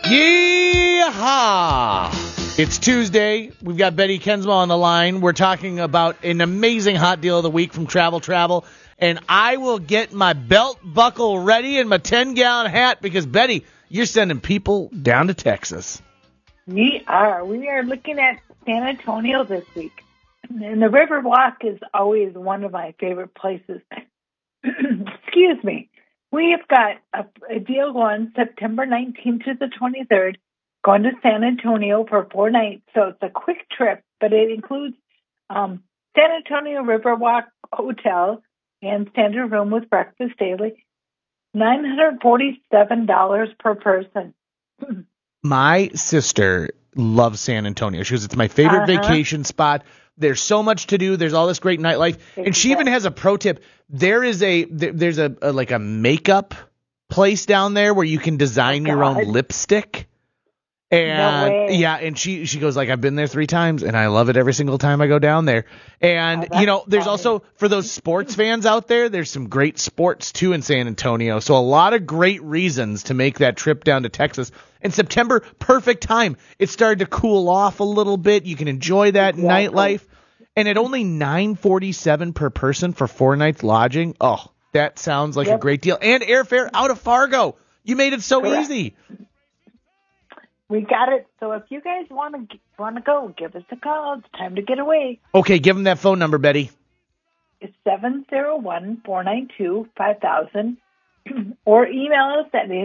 Yeehaw! It's Tuesday. We've got Betty Kensma on the line. We're talking about an amazing hot deal of the week from Travel. And I will get my belt buckle ready and my 10-gallon hat because, Betty, you're sending people down to Texas. We are. We are looking at San Antonio this week. And the Riverwalk is always one of my favorite places. Excuse me. We have got a deal going September 19th to the 23rd, going to San Antonio for 4 nights. So it's a quick trip, but it includes San Antonio Riverwalk Hotel and standard room with breakfast daily, $947 per person. My sister loves San Antonio. She goes, it's my favorite vacation spot. There's so much to do. There's all this great nightlife. And she even has a pro tip. There's a like a makeup place down there where you can design your own lipstick. And and she goes like, I've been there 3 times and I love it every single time I go down there. And there's also, for those sports fans out there, there's some great sports too in San Antonio. So a lot of great reasons to make that trip down to Texas. And September, perfect time. It started to cool off a little bit. You can enjoy that nightlife. And at only $947 per person for 4 nights lodging. Oh, that sounds like a great deal. And airfare out of Fargo. You made it so easy. We got it. So if you guys want to go, give us a call. It's time to get away. Okay, give them that phone number, Betty. It's 701-492-5000 or email us at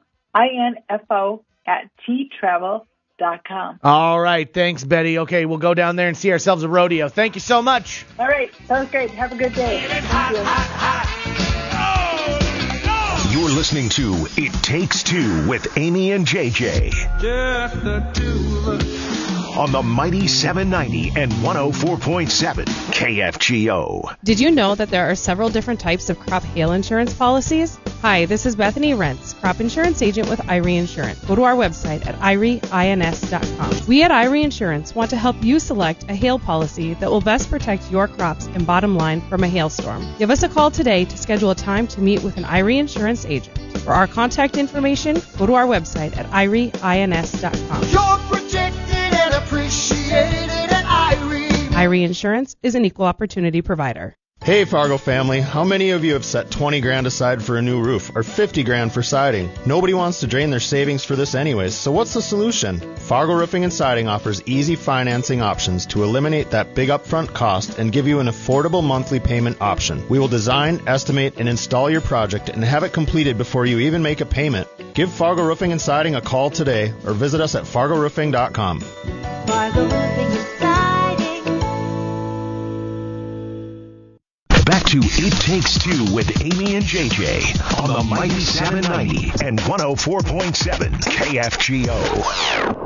info@ttravel.com. All right, thanks, Betty. Okay, we'll go down there and see ourselves a rodeo. Thank you so much. All right, sounds great. Have a good day. Thank you. You're listening to It Takes Two with Amy and JJ. Just the two of us. On the mighty 790 and 104.7 KFGO. Did you know that there are several different types of crop hail insurance policies? Hi, this is Bethany Rentz, crop insurance agent with Irie Insurance. Go to our website at irieins.com. We at Irie Insurance want to help you select a hail policy that will best protect your crops and bottom line from a hailstorm. Give us a call today to schedule a time to meet with an Irie Insurance agent. For our contact information, go to our website at irieins.com. You're protected and appreciated at Irie. Irie Insurance is an equal opportunity provider. Hey Fargo family, how many of you have set 20 grand aside for a new roof or 50 grand for siding? Nobody wants to drain their savings for this anyways, so what's the solution? Fargo Roofing and Siding offers easy financing options to eliminate that big upfront cost and give you an affordable monthly payment option. We will design, estimate, and install your project and have it completed before you even make a payment. Give Fargo Roofing and Siding a call today or visit us at fargoroofing.com. Fargo Roofing and Siding. Back to It Takes Two with Amy and JJ on the mighty 790 and 104.7 KFGO.